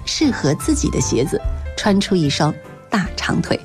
适合自己的鞋子，穿出一双大长腿。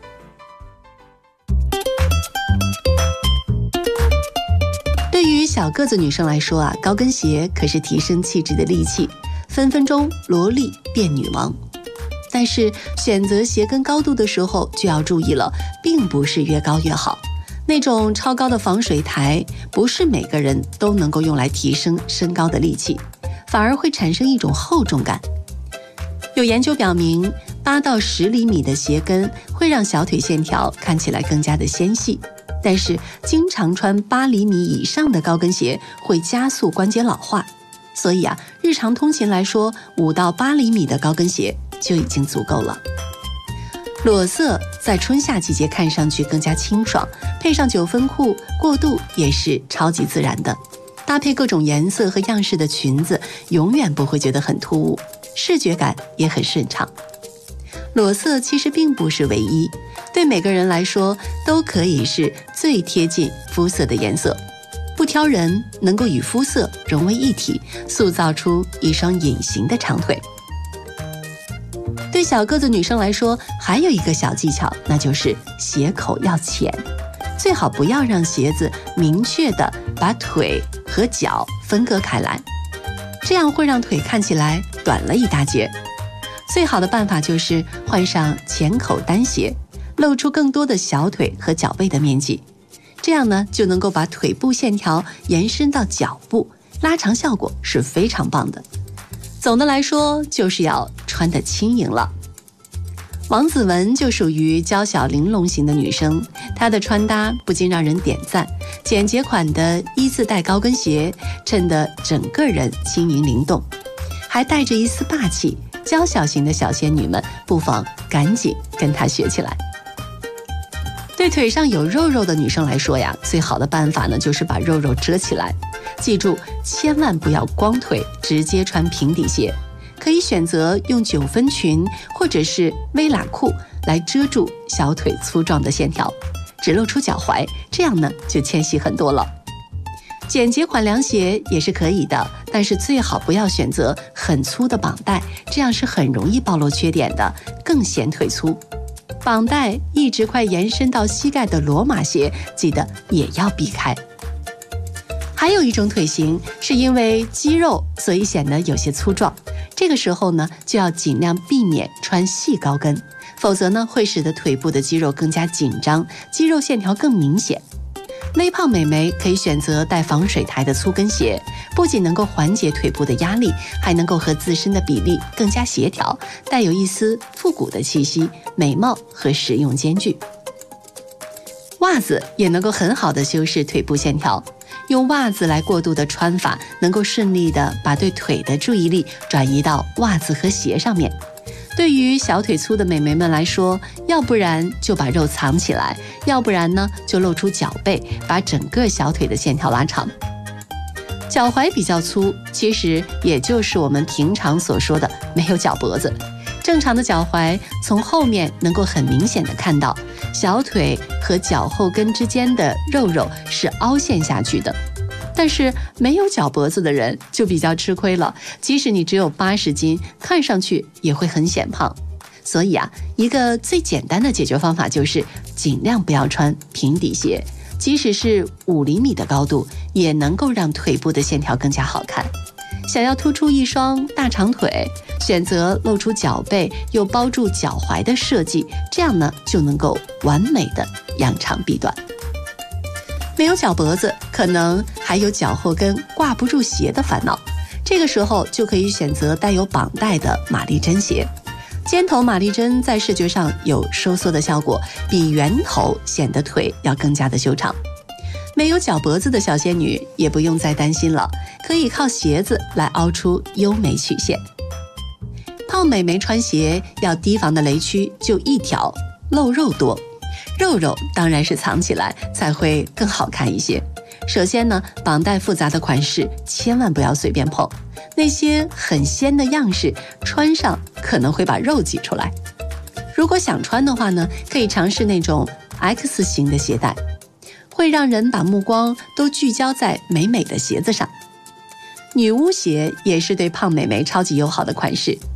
对于小个子女生来说啊，高跟鞋可是提升气质的利器，分分钟萝莉变女王。但是选择鞋跟高度的时候就要注意了，并不是越高越好。那种超高的防水台不是每个人都能够用来提升身高的利器，反而会产生一种厚重感。有研究表明，8到10厘米的鞋跟会让小腿线条看起来更加的纤细，但是经常穿8厘米以上的高跟鞋会加速关节老化。所以啊，日常通勤来说，5到8厘米的高跟鞋就已经足够了。裸色在春夏季节看上去更加清爽，配上9分裤过渡也是超级自然的。搭配各种颜色和样式的裙子，永远不会觉得很突兀，视觉感也很顺畅。裸色其实并不是唯一，对每个人来说都可以是最贴近肤色的颜色，不挑人，能够与肤色融为一体，塑造出一双隐形的长腿。对小个子女生来说，还有一个小技巧，那就是鞋口要浅，最好不要让鞋子明确地把腿和脚分割开来，这样会让腿看起来短了一大截。最好的办法就是换上浅口单鞋，露出更多的小腿和脚背的面积，这样呢就能够把腿部线条延伸到脚部，拉长效果是非常棒的。总的来说，就是要穿得轻盈了。王子文就属于娇小玲珑型的女生，她的穿搭不禁让人点赞，简洁款的1字带高跟鞋衬得整个人轻盈灵动，还带着一丝霸气，娇小型的小仙女们不妨赶紧跟她学起来。对腿上有肉肉的女生来说呀，最好的办法呢就是把肉肉遮起来。记住，千万不要光腿直接穿平底鞋，可以选择用9分裙或者是微喇裤来遮住小腿粗壮的线条，只露出脚踝，这样呢就纤细很多了。简洁款凉鞋也是可以的，但是最好不要选择很粗的绑带，这样是很容易暴露缺点的，更显腿粗。绑带一直快延伸到膝盖的罗马鞋，记得也要避开。还有一种腿型是因为肌肉所以显得有些粗壮，这个时候呢就要尽量避免穿细高跟，否则呢会使得腿部的肌肉更加紧张，肌肉线条更明显。微胖美眉可以选择带防水台的粗跟鞋，不仅能够缓解腿部的压力，还能够和自身的比例更加协调，带有一丝复古的气息，美貌和实用兼具。袜子也能够很好的修饰腿部线条，用袜子来过渡的穿法，能够顺利的把对腿的注意力转移到袜子和鞋上面。对于小腿粗的美眉们来说，要不然就把肉藏起来，要不然呢就露出脚背，把整个小腿的线条拉长。脚踝比较粗，其实也就是我们平常所说的没有脚脖子。正常的脚踝从后面能够很明显的看到，小腿和脚后跟之间的肉肉是凹陷下去的。但是没有脚脖子的人就比较吃亏了，即使你只有80斤，看上去也会很显胖。所以啊，一个最简单的解决方法就是尽量不要穿平底鞋，即使是5厘米的高度，也能够让腿部的线条更加好看。想要突出一双大长腿，选择露出脚背又包住脚踝的设计，这样呢就能够完美的扬长避短。没有脚脖子，可能还有脚后跟挂不住鞋的烦恼，这个时候就可以选择带有绑带的玛丽珍鞋。尖头玛丽珍在视觉上有收缩的效果，比圆头显得腿要更加的修长。没有脚脖子的小仙女也不用再担心了，可以靠鞋子来凹出优美曲线。胖美眉穿鞋要提防的雷区就一条，露肉多。肉肉当然是藏起来才会更好看一些。首先呢，绑带复杂的款式千万不要随便碰，那些很鲜的样式穿上可能会把肉挤出来。如果想穿的话呢，可以尝试那种 X 型的鞋带，会让人把目光都聚焦在美美的鞋子上。女巫鞋也是对胖美眉超级友好的款式，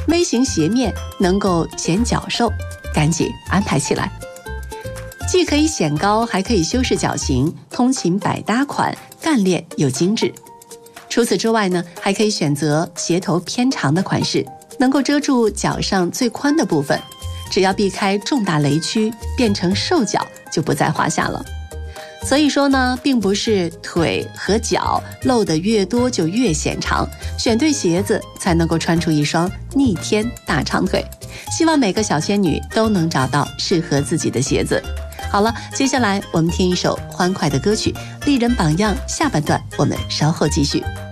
，V 型鞋面能够显脚瘦，赶紧安排起来。既可以显高，还可以修饰脚型，通勤百搭款，干练又精致。除此之外呢，还可以选择鞋头偏长的款式，能够遮住脚上最宽的部分，只要避开重大雷区，变成瘦脚就不在话下了。所以说呢，并不是腿和脚露得越多就越显长，选对鞋子才能够穿出一双逆天大长腿。希望每个小仙女都能找到适合自己的鞋子。好了，接下来我们听一首欢快的歌曲《丽人榜样》，下半段我们稍后继续。